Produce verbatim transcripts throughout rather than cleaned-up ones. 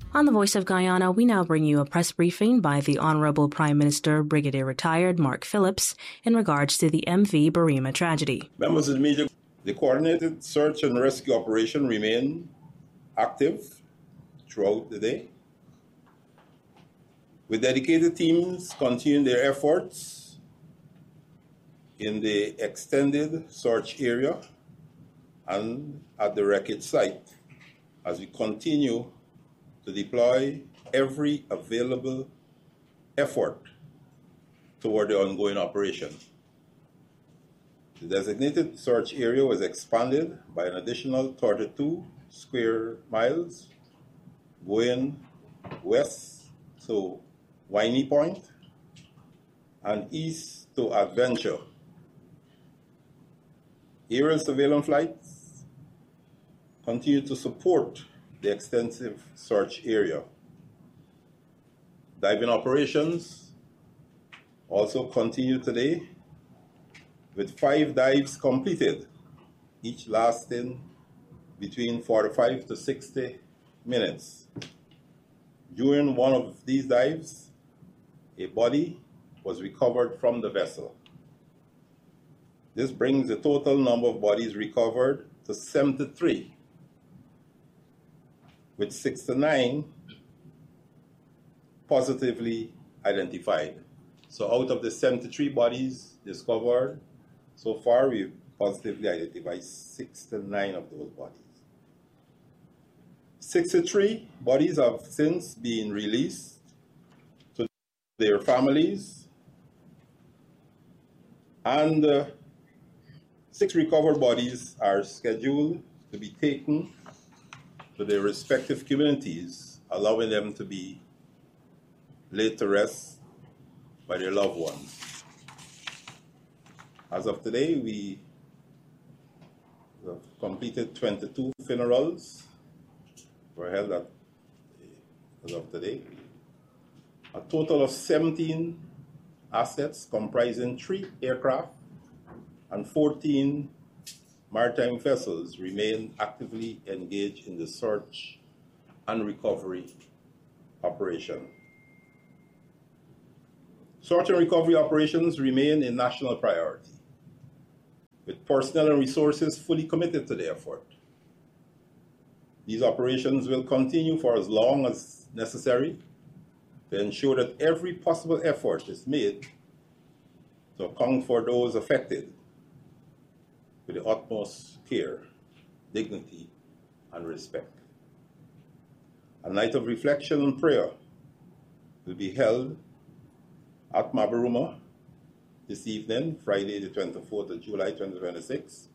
On the Voice of Guyana, we now bring you a press briefing by the Honorable Prime Minister, Brigadier Retired Mark Phillips, in regards to the M V Barima tragedy. Members of the media, the coordinated search and rescue operation remain active throughout the day, with dedicated teams continuing their efforts in the extended search area and at the wreckage site as we continue to deploy every available effort toward the ongoing operation. The designated search area was expanded by an additional thirty-two square miles, going west to Winey Point and east to Adventure. Aerial surveillance flights continue to support the extensive search area. Diving operations also continue today, with five dives completed, each lasting between forty-five to sixty minutes. During one of these dives, a body was recovered from the vessel. This brings the total number of bodies recovered to seventy-three, with sixty-nine positively identified. So out of the seventy-three bodies discovered, so far we've positively identified sixty-nine of those bodies. sixty-three bodies have since been released to their families, and uh, six recovered bodies are scheduled to be taken to their respective communities, allowing them to be laid to rest by their loved ones. As of today, we have completed twenty-two funerals were held at, as of today. A total of seventeen assets comprising three aircraft and fourteen maritime vessels remain actively engaged in the search and recovery operation. Search and recovery operations remain a national priority, with personnel and resources fully committed to the effort. These operations will continue for as long as necessary to ensure that every possible effort is made to account for those affected with the utmost care, dignity, and respect. A night of reflection and prayer will be held at Mabaruma this evening, Friday the twenty-fourth of July twenty twenty-six,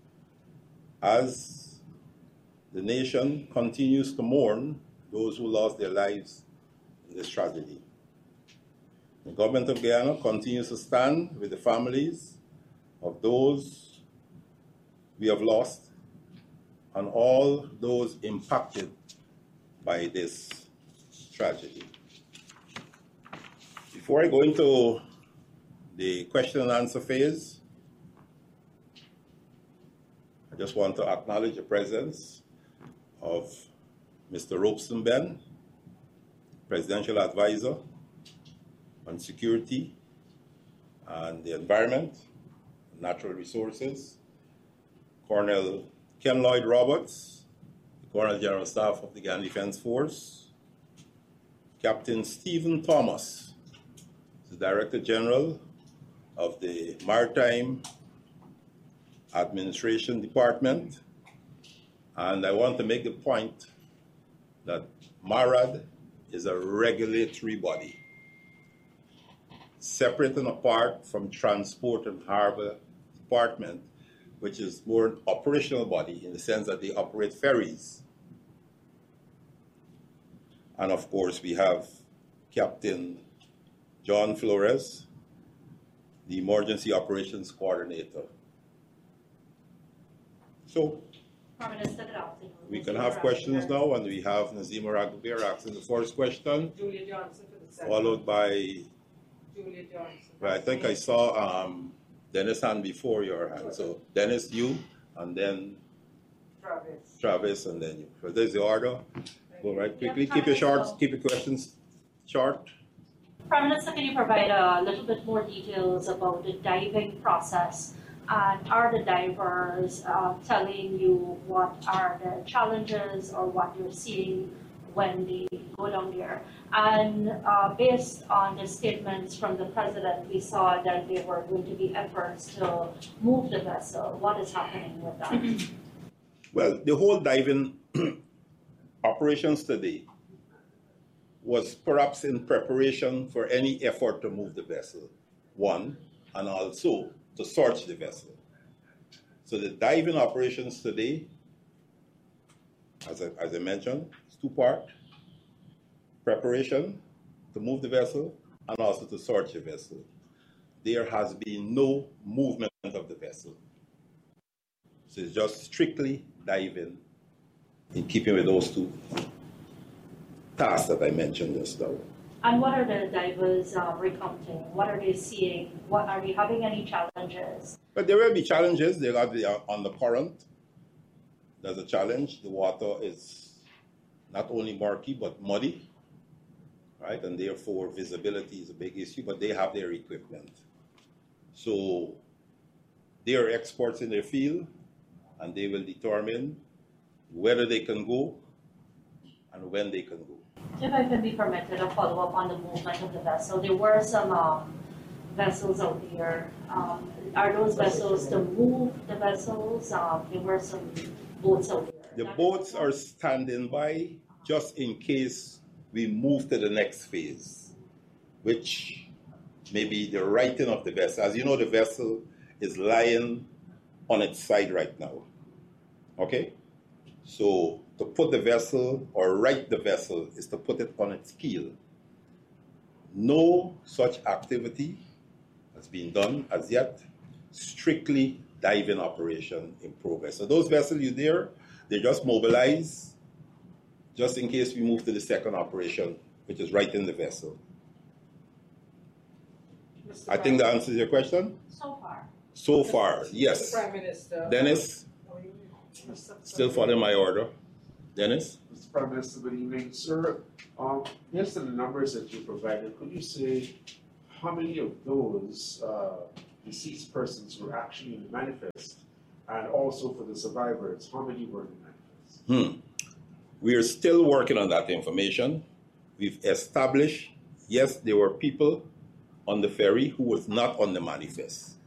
as the nation continues to mourn those who lost their lives in this tragedy. The government of Guyana continues to stand with the families of those we have lost and all those impacted by this tragedy. Before I go into the question and answer phase, I just want to acknowledge the presence of Mister Robeson Ben, Presidential Advisor on Security and the Environment, Natural Resources, Colonel Ken Lloyd Roberts, the Colonel General Staff of the Guyana Defense Force, Captain Stephen Thomas, the Director General of the Maritime Administration Department, and I want to make the point that MARAD is a regulatory body, separate and apart from Transport and Harbor Department, which is more an operational body in the sense that they operate ferries. And of course, we have Captain John Flores, the Emergency Operations Coordinator. So, we can have questions now, and we have Nazima Raghuber asking the first question, Julia Johnson for the second. followed by, Julia Johnson. right, I think I saw um, Dennis hand before your hand. So Dennis, you, and then Travis. Travis, and then you. So there's the order. Thank All right, quickly, keep your short, keep your questions short. Prime Minister, can you provide a little bit more details about the diving process? And are the divers uh, telling you what are the challenges or what you're seeing when they go down there? And uh, based on the statements from the President, we saw that there were going to be efforts to move the vessel. What is happening with that? Well, the whole diving operations today was perhaps in preparation for any effort to move the vessel, one, and also to search the vessel. So the diving operations today, as I, as I mentioned, is two-part: preparation to move the vessel and also to search the vessel. There has been no movement of the vessel. So it's just strictly diving in keeping with those two tasks that I mentioned just now. And what are the divers uh, recounting? What are they seeing? What are they having any challenges? But there will be challenges. They are the, on the current. There's a challenge. The water is not only murky but muddy, right? And therefore visibility is a big issue. But they have their equipment, so they are experts in their field, and they will determine whether they can go and when they can go. If I can be permitted a follow-up on the movement of the vessel, there were some um, vessels out there. Um, are those vessels to move the vessels? Um, there were some boats out there. The boats are standing by just in case we move to the next phase, which may be the righting of the vessel. As you know, the vessel is lying on its side right now. Okay? So to put the vessel or right the vessel is to put it on its keel. No such activity has been done as yet. Strictly diving operation in progress. So those vessels you there, they just mobilize just in case we move to the second operation, which is righting the vessel. Mister I think that answers your question. So far. So far, Mister yes. Prime Minister. Dennis, still following my order. Dennis? Mister Prime Minister, good evening. Sir, um, based on the numbers that you provided, could you say how many of those uh, deceased persons were actually in the manifest? And also for the survivors, how many were in the manifest? Hmm. We are still working on that information. We've established, yes, there were people on the ferry who was not on the manifest.